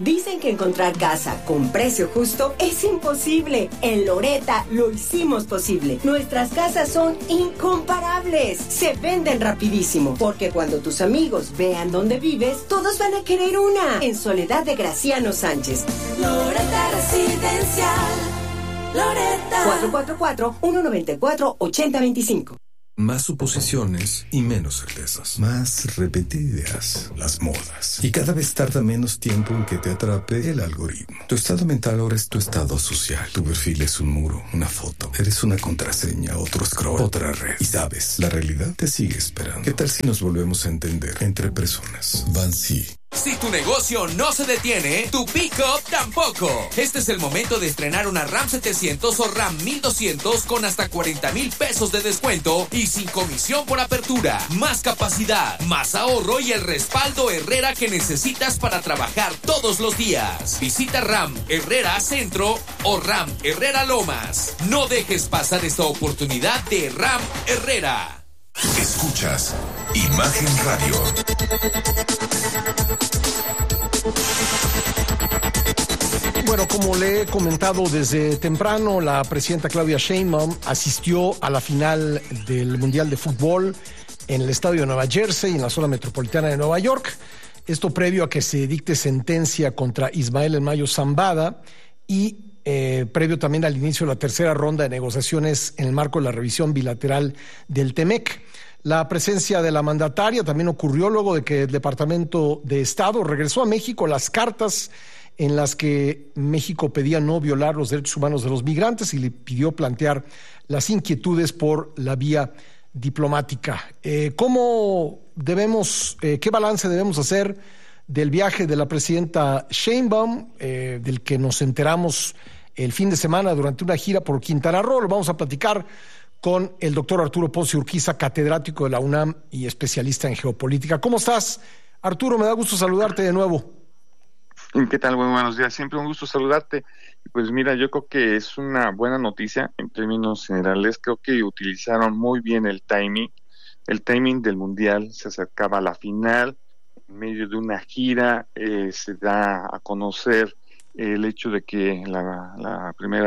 Dicen que encontrar casa con precio justo es imposible. En Loretta lo hicimos posible. Nuestras casas son incomparables. Se venden rapidísimo, porque cuando tus amigos vean dónde vives, todos van a querer una. En Soledad de Graciano Sánchez. Loretta Residencial. Loretta. 444-194-8025. Más suposiciones y menos certezas. Más repetidas las modas. Y cada vez tarda menos tiempo en que te atrape el algoritmo. Tu estado mental ahora es tu estado social. Tu perfil es un muro, una foto. Eres una contraseña, otro scroll, otra red. Y sabes, la realidad te sigue esperando. ¿Qué tal si nos volvemos a entender entre personas? Bansi. Si tu negocio no se detiene, tu pick-up tampoco. Este es el momento de estrenar una RAM 700 o RAM 1200 con hasta 40,000 pesos de descuento y sin comisión por apertura. Más capacidad, más ahorro y el respaldo Herrera que necesitas para trabajar todos los días. Visita RAM Herrera Centro o RAM Herrera Lomas. No dejes pasar esta oportunidad de RAM Herrera. Escuchas Imagen Radio. Bueno, como le he comentado desde temprano, la presidenta Claudia Sheinbaum asistió a la final del Mundial de Fútbol en el estadio de Nueva Jersey, en la zona metropolitana de Nueva York. Esto previo a que se dicte sentencia contra Ismael El Mayo Zambada y previo también al inicio de la tercera ronda de negociaciones en el marco de la revisión bilateral del TEMEC. La presencia de la mandataria también ocurrió luego de que el Departamento de Estado regresó a México las cartas en las que México pedía no violar los derechos humanos de los migrantes y le pidió plantear las inquietudes por la vía diplomática. ¿Qué balance debemos hacer del viaje de la presidenta Sheinbaum, del que nos enteramos el fin de semana durante una gira por Quintana Roo? Lo vamos a platicar con el doctor Arturo Ponce Urquiza, catedrático de la UNAM y especialista en geopolítica. ¿Cómo estás, Arturo? Me da gusto saludarte de nuevo. ¿Qué tal? Muy buenos días. Siempre un gusto saludarte. Pues mira, yo creo que es una buena noticia en términos generales. Creo que utilizaron muy bien el timing. El timing del Mundial, se acercaba a la final. En medio de una gira se da a conocer el hecho de que la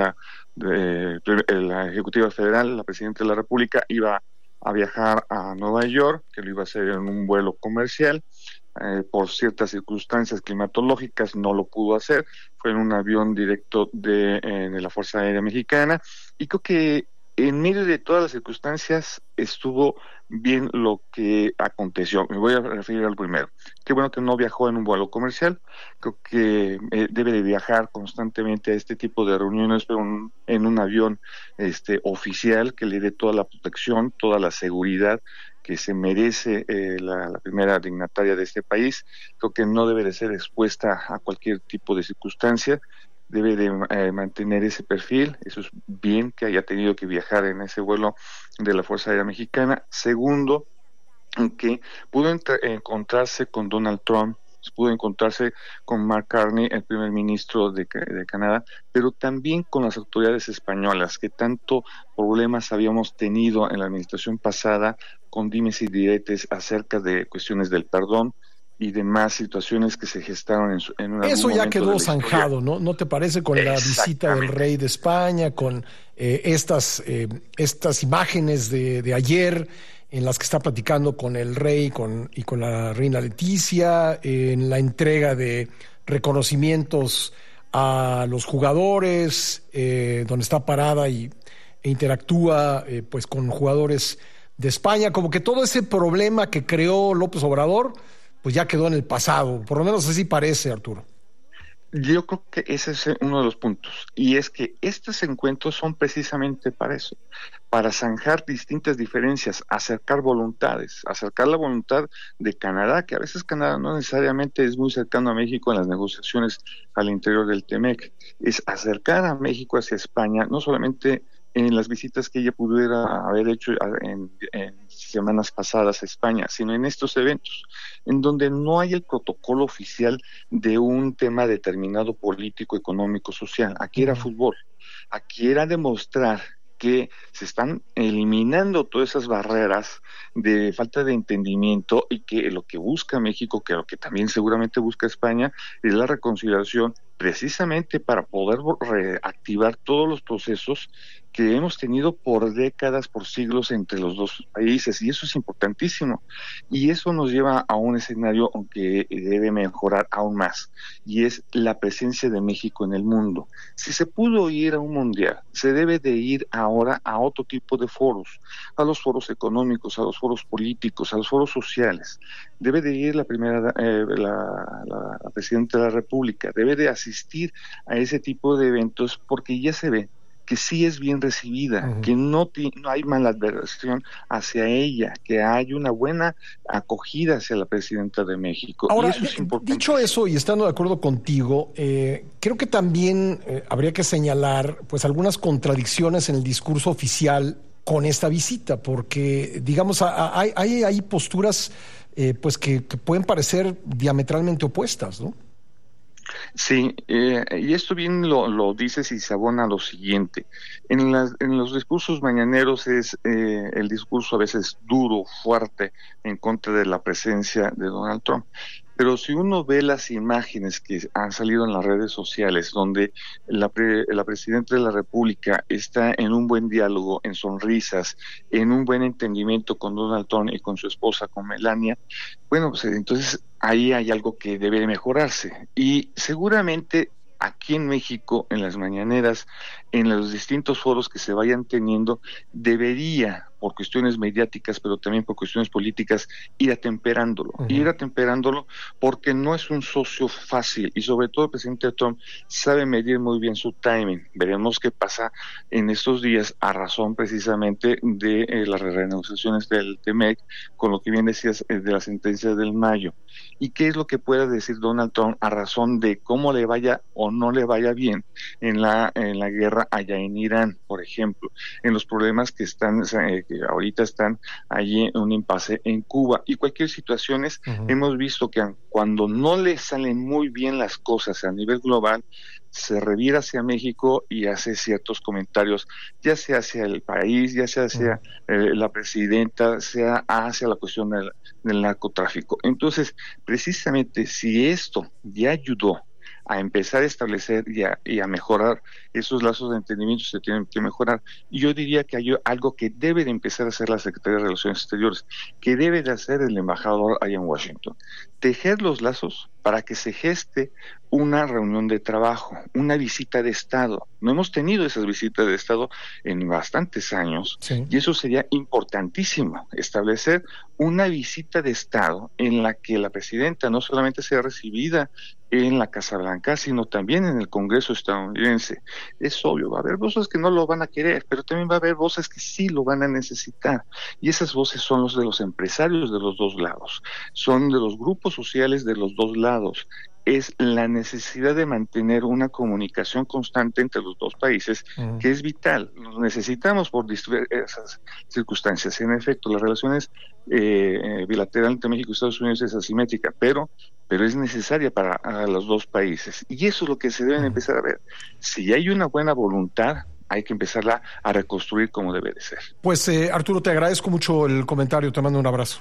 Ejecutiva Federal, la Presidenta de la República, iba a viajar a Nueva York, que lo iba a hacer en un vuelo comercial. Por ciertas circunstancias climatológicas no lo pudo hacer, fue en un avión directo de la Fuerza Aérea Mexicana, y creo que en medio de todas las circunstancias estuvo bien lo que aconteció. Me voy a referir al primero. Qué bueno que no viajó en un vuelo comercial. Creo que debe de viajar constantemente a este tipo de reuniones, pero en un avión oficial que le dé toda la protección, toda la seguridad que se merece la primera dignataria de este país. Creo que no debe de ser expuesta a cualquier tipo de circunstancia. Debe de mantener ese perfil. Eso es bien que haya tenido que viajar en ese vuelo de la Fuerza Aérea Mexicana. Segundo, que pudo encontrarse con Donald Trump, pudo encontrarse con Mark Carney, el primer ministro de Canadá, pero también con las autoridades españolas, que tanto problemas habíamos tenido en la administración pasada con dimes y diretes acerca de cuestiones del perdón y demás situaciones que se gestaron en algún eso ya momento quedó zanjado, ¿no? ¿No te parece con la visita del rey de España, con estas imágenes de ayer en las que está platicando con el rey y con la reina Leticia, en la entrega de reconocimientos a los jugadores, donde está parada e interactúa pues con jugadores de España? Como que todo ese problema que creó López Obrador pues ya quedó en el pasado, por lo menos así parece, Arturo. Yo creo que ese es uno de los puntos, y es que estos encuentros son precisamente para eso, para zanjar distintas diferencias, acercar voluntades, acercar la voluntad de Canadá, que a veces Canadá no necesariamente es muy cercano a México en las negociaciones al interior del TEMEC, es acercar a México hacia España, no solamente en las visitas que ella pudiera haber hecho en semanas pasadas a España, sino en estos eventos, en donde no hay el protocolo oficial de un tema determinado político, económico, social. Aquí era fútbol, aquí era demostrar que se están eliminando todas esas barreras de falta de entendimiento y que lo que busca México, que lo que también seguramente busca España, es la reconciliación precisamente para poder reactivar todos los procesos que hemos tenido por décadas, por siglos entre los dos países, y eso es importantísimo. Y eso nos lleva a un escenario que debe mejorar aún más, y es la presencia de México en el mundo. Si se pudo ir a un mundial, se debe de ir ahora a otro tipo de foros, a los foros económicos, a los foros políticos, a los foros sociales. Debe de ir la presidenta de la República, debe de asistir a ese tipo de eventos, porque ya se ve que sí es bien recibida, que no hay maladversión hacia ella, que hay una buena acogida hacia la presidenta de México. Ahora, y eso es importante. Dicho eso, y estando de acuerdo contigo, creo que también habría que señalar pues algunas contradicciones en el discurso oficial con esta visita, porque digamos hay posturas pues que pueden parecer diametralmente opuestas, ¿no? Sí, y esto bien lo dices y se abona a lo siguiente. En los discursos mañaneros es el discurso a veces duro, fuerte, en contra de la presencia de Donald Trump. Pero si uno ve las imágenes que han salido en las redes sociales, donde la presidenta de la República está en un buen diálogo, en sonrisas, en un buen entendimiento con Donald Trump y con su esposa, con Melania, bueno, pues entonces ahí hay algo que debe de mejorarse. Y seguramente aquí en México, en las mañaneras, en los distintos foros que se vayan teniendo, debería, por cuestiones mediáticas, pero también por cuestiones políticas, ir atemperándolo, porque no es un socio fácil, y sobre todo el presidente Trump sabe medir muy bien su timing. Veremos qué pasa en estos días a razón precisamente de las renegociaciones del TMEC, con lo que bien decías de la sentencia del mayo, y qué es lo que pueda decir Donald Trump a razón de cómo le vaya o no le vaya bien en la guerra allá en Irán, por ejemplo, en los problemas que ahorita están allí en un impasse en Cuba, y cualquier situaciones. Hemos visto que cuando no le salen muy bien las cosas a nivel global, se revira hacia México y hace ciertos comentarios, ya sea hacia el país, ya sea hacia la presidenta, sea hacia la cuestión del narcotráfico. Entonces, precisamente, si esto ya ayudó a empezar a establecer y a mejorar esos lazos de entendimiento, se tienen que mejorar. Y yo diría que hay algo que debe de empezar a hacer la Secretaría de Relaciones Exteriores, que debe de hacer el embajador allá en Washington. Tejer los lazos para que se geste una reunión de trabajo, una visita de Estado. No hemos tenido esas visitas de Estado en bastantes años, y eso sería importantísimo, establecer una visita de Estado en la que la presidenta no solamente sea recibida en la Casa Blanca, sino también en el Congreso estadounidense. Es obvio, va a haber voces que no lo van a querer, pero también va a haber voces que sí lo van a necesitar, y esas voces son los de los empresarios de los dos lados, son de los grupos sociales de los dos lados. Es la necesidad de mantener una comunicación constante entre los dos países, que es vital. Nos necesitamos por diversas circunstancias. En efecto, las relaciones bilaterales entre México y Estados Unidos es asimétrica, pero es necesaria para los dos países. Y eso es lo que se deben empezar a ver. Si hay una buena voluntad, hay que empezarla a reconstruir como debe de ser. Pues Arturo, te agradezco mucho el comentario, te mando un abrazo.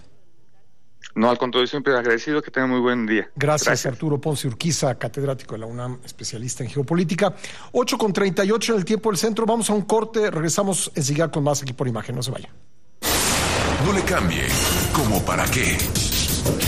No, al contrario, siempre agradecido, que tengan muy buen día. Gracias. Arturo Ponce Urquiza, catedrático de la UNAM, especialista en geopolítica. 8:38 en el tiempo del centro. Vamos a un corte, regresamos enseguida con más aquí por Imagen. No se vaya. No le cambie. ¿Cómo para qué?